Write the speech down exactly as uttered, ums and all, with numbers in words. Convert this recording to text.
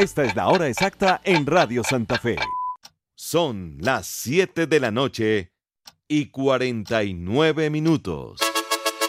Esta es la hora exacta en Radio Santa Fe. Son las siete de la noche y cuarenta y nueve minutos.